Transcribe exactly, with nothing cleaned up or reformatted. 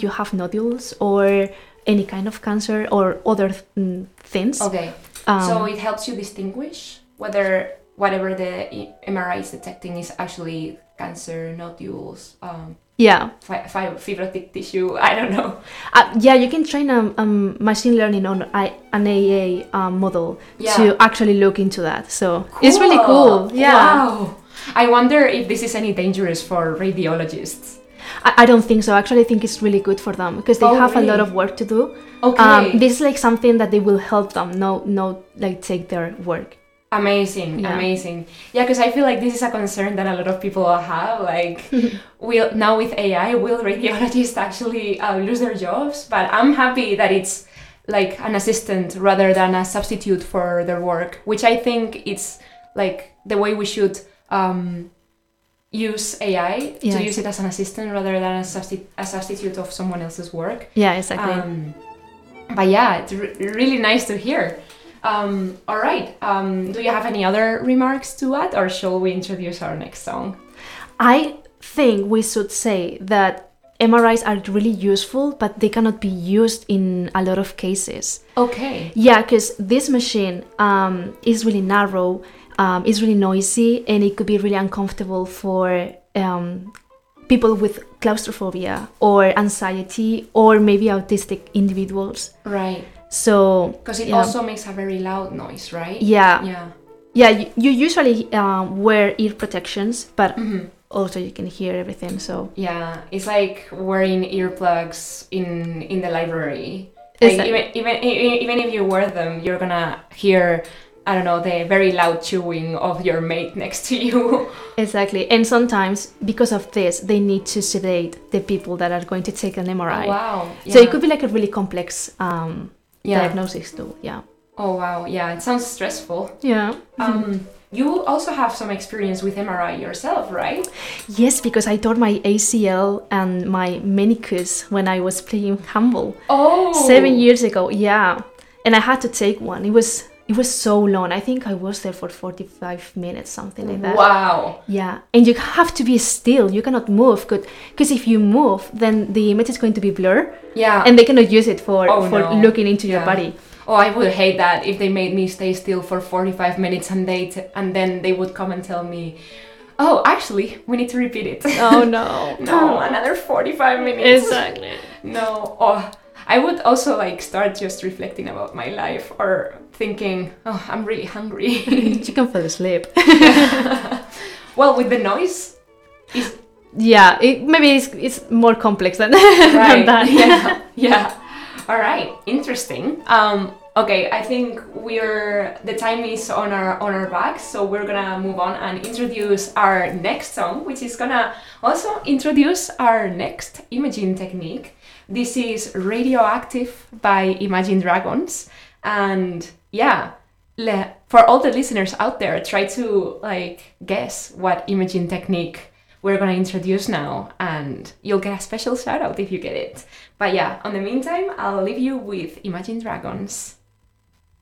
if you have nodules or any kind of cancer or other mm, things. Okay. Um, so it helps you distinguish whether whatever the M R I is detecting is actually cancer, nodules, um, yeah. fi- fi- fibrotic tissue. I don't know. Uh, yeah, you can train a um, machine learning on I, an A I um, model Yeah. to actually look into that. So it's really cool. Yeah. Wow. I wonder if this is any dangerous for radiologists. I, I don't think so. Actually, I think it's really good for them because they Oh, have really? a lot of work to do. Okay. Um, this is like something that they will help them, no, no, like take their work. Amazing, Yeah. amazing. Yeah, because I feel like this is a concern that a lot of people have. Like, will now with A I, will radiologists actually uh, lose their jobs? But I'm happy that it's like an assistant rather than a substitute for their work, which I think it's like the way we should um, use A I Yeah, to use it as an assistant rather than a, substi- a substitute of someone else's work. Yeah, exactly. Um, but yeah, it's re- really nice to hear. Um, all right. Um, do you have any other remarks to add, or shall we introduce our next song? I think we should say that M R Is are really useful, but they cannot be used in a lot of cases. Okay. Yeah, because this machine um, is really narrow, um, it's really noisy, and it could be really uncomfortable for um, people with claustrophobia or anxiety or maybe autistic individuals. Right. So Because it yeah. also makes a very loud noise, right? Yeah. Yeah. Yeah, you, you usually um, wear ear protections, but Mhm. also you can hear everything. So Yeah. It's like wearing earplugs in in the library. Like Exactly. even even e- even if you wear them, you're gonna hear, I don't know, the very loud chewing of your mate next to you. exactly. And sometimes because of this, they need to sedate the people that are going to take an M R I. Oh, wow. So Yeah. it could be like a really complex um, Yeah. diagnosis too. Yeah. Oh wow. Yeah. It sounds stressful. Yeah. Um, you also have some experience with M R I yourself, right? Yes, because I tore my A C L and my meniscus when I was playing handball Oh, seven years ago. Yeah, and I had to take one. It was it was so long. I think I was there for forty-five minutes, something like that. Wow. Yeah, and you have to be still. You cannot move, because if you move, then the image is going to be blurred, Yeah. and they cannot use it for Oh, for no. looking into your Yeah. body. Oh, I would hate that if they made me stay still for forty-five minutes and they t- and then they would come and tell me, "Oh, actually, we need to repeat it." Oh no, No, another forty-five minutes. Exactly. No. Oh, I would also like start just reflecting about my life or thinking, "Oh, I'm really hungry." You can fall asleep. Well, with the noise, is Yeah, it, maybe it's, it's more complex than, than right. that. Yeah. Yeah. All right. Interesting. Um, okay, I think we're the time is on our on our back, so we're gonna move on and introduce our next song, which is gonna also introduce our next imaging technique. This is Radioactive by Imagine Dragons, and yeah, le- for all the listeners out there, try to like guess what imaging technique we're gonna introduce now, and you'll get a special shout out if you get it. But yeah, on the meantime, I'll leave you with Imagine Dragons.